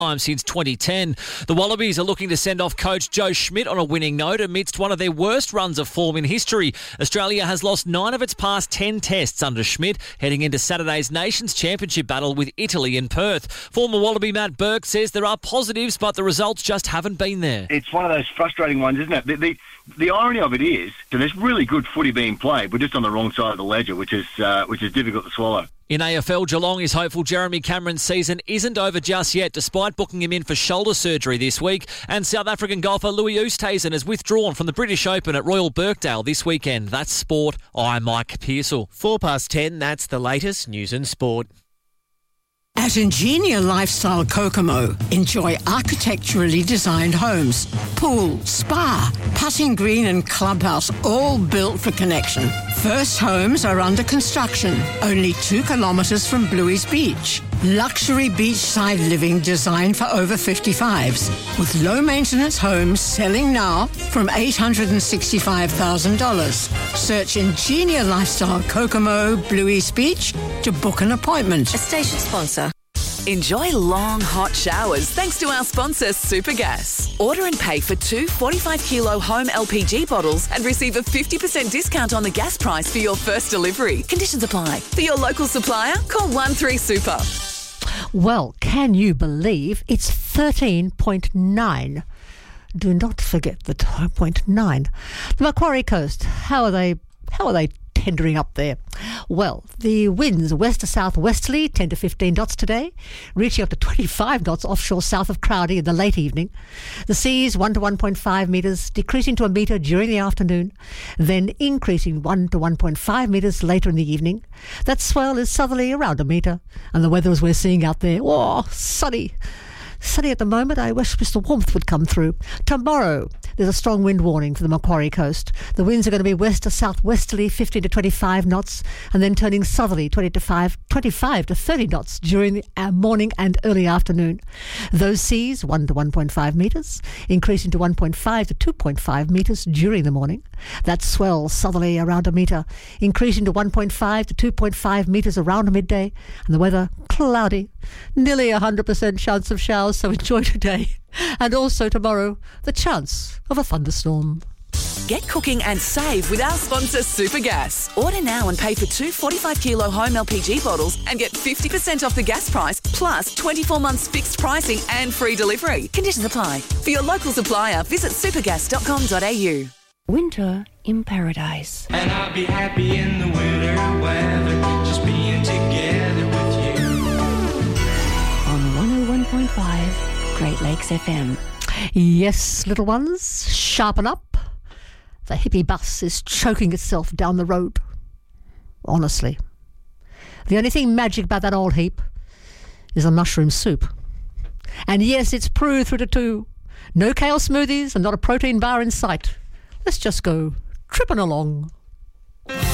time since 2010. The Wallabies are looking to send off coach Joe Schmidt on a winning note amidst one of their worst runs of form in history. Australia has lost 9 of its past 10 tests under Schmidt, heading into Saturday's Nations Championship battle with Italy in Perth. Former Wallaby Matt Burke says there are positives, but the results just haven't been there. It's one of those frustrating ones, isn't it? The irony of it is, there's really good footy being played. We're just on the wrong side of the ledger, which is difficult to swallow. In AFL, Geelong is hopeful Jeremy Cameron's season isn't over just yet, despite booking him in for shoulder surgery this week. And South African golfer Louis Oosthuizen has withdrawn from the British Open at Royal Birkdale this weekend. That's sport. I'm Mike Pearsall. 10:04, that's the latest news and sport. At Ingenia Lifestyle Kokomo, enjoy architecturally designed homes, pool, spa, putting green and clubhouse, all built for connection. First homes are under construction, only 2 kilometres from Bluey's Beach. Luxury beachside living designed for over 55s, with low-maintenance homes selling now from $865,000. Search Ingenia Lifestyle Kokomo, Bluey's Beach to book an appointment. A station sponsor. Enjoy long, hot showers thanks to our sponsor, Supergas. Order and pay for 2 45-kilo home LPG bottles and receive a 50% discount on the gas price for your first delivery. Conditions apply. For your local supplier, call 13-SUPER. Well, can you believe it's 13.9? Do not forget the 0.9. The Macquarie Coast, how are they tendering up there? Well, the winds west to southwesterly, 10 to 15 knots today, reaching up to 25 knots offshore south of Crowdy in the late evening. The seas 1 to 1.5 metres, decreasing to a metre during the afternoon, then increasing 1 to 1.5 metres later in the evening. That swell is southerly around a metre, and the weather as we're seeing out there, sunny. Sunny at the moment. I wish Mr. Warmth would come through. Tomorrow, there's a strong wind warning for the Macquarie Coast. The winds are going to be west to southwesterly, 15 to 25 knots, and then turning southerly, 25 to 30 knots during the morning and early afternoon. Those seas, 1 to 1.5 metres, increasing to 1.5 to 2.5 metres during the morning. That swell southerly around a metre, increasing to 1.5 to 2.5 metres around midday, and the weather cloudy, nearly 100% chance of showers. So enjoy today and also tomorrow the chance of a thunderstorm. Get cooking and save with our sponsor Supergas. Order now and pay for 2 45-kilo home LPG bottles and get 50% off the gas price plus 24 months fixed pricing and free delivery. Conditions apply. For your local supplier, visit supergas.com.au. Winter in paradise. And I'll be happy in the winter weather, just being together with you. On 101.5 Great Lakes FM. Yes, little ones, sharpen up. The hippie bus is choking itself down the road. Honestly. The only thing magic about that old heap is a mushroom soup. And yes, it's Prue through to 2. No kale smoothies and not a protein bar in sight. Let's just go tripping along.